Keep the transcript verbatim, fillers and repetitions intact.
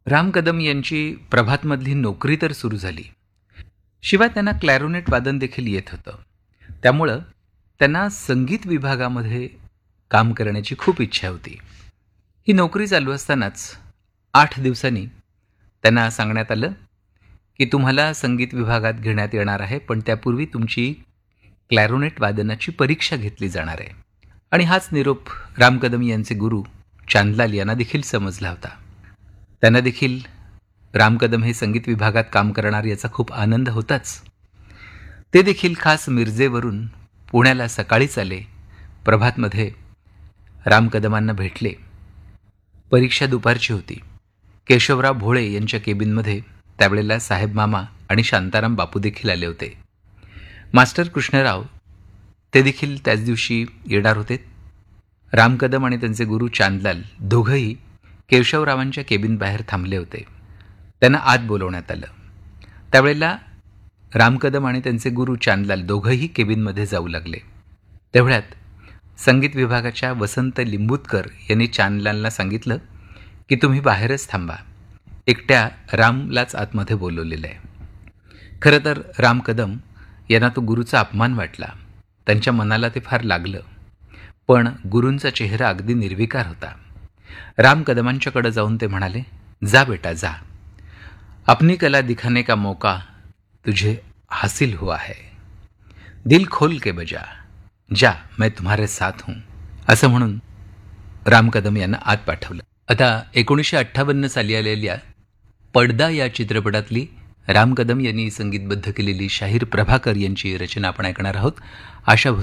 राम कदम यांची प्रभातमधली नोकरी तर सुरू झाली, शिवाय त्यांना क्लॅरोनेट वादन देखील येत होतं. त्यामुळं त्यांना संगीत विभागामध्ये काम करण्याची खूप इच्छा होती. ही नोकरी चालू असतानाच आठ दिवसांनी त्यांना सांगण्यात आलं की तुम्हाला संगीत विभागात घेण्यात येणार आहे, पण त्यापूर्वी तुमची क्लॅरोनेट वादनाची परीक्षा घेतली जाणार आहे. आणि हाच निरोप राम कदम यांचे गुरु चांदलाल यांना देखील समजला होता. त्यांना देखील राम कदम हे संगीत विभागात काम करणार याचा खूप आनंद होताच. ते देखील खास मिरजेवरून पुण्याला सकाळीच आले. प्रभातमध्ये राम कदमांना भेटले. परीक्षा दुपारची होती. केशवराव भोळे यांच्या केबिनमध्ये त्यावेळेला साहेब मामा आणि शांताराम बापू देखील आले होते. मास्टर कृष्णराव ते देखील त्याच दिवशी येणार होते. राम कदम आणि त्यांचे गुरु चांदलाल दोघंही केशवरावांच्या केबिन बाहेर थांबले होते. त्यांना आत बोलवण्यात आलं. त्यावेळेला राम कदम आणि त्यांचे गुरु चांदलाल दोघंही केबिनमध्ये जाऊ लागले. तेवढ्यात संगीत विभागाच्या वसंत लिंबूतकर यांनी चांदलालला सांगितलं की तुम्ही बाहेरच थांबा, एकट्या रामलाच आतमध्ये बोलवलेलं आहे. खरं तर राम कदम यांना तो गुरूचा अपमान वाटला. त्यांच्या मनाला ते फार लागलं. पण गुरूंचा चेहरा अगदी निर्विकार होता. राम कदमांच्याकडे जाऊन ते म्हणाले, जा बेटा जा, अपनी कला दिखाने का मौका तुझे हासिल हुआ है, दिल खोल के बजा, जा मैं तुम्हारे साथ हूं, असं म्हणून राम कदम यांना आत पाठवलं. आता एकोणीसशे अठ्ठावन्न साली आलेल्या पडदा या चित्रपटातली राम कदम यांनी संगीतबद्ध केलेली शाहीर प्रभाकर यांची रचना आपण ऐकणार आहोत. आशा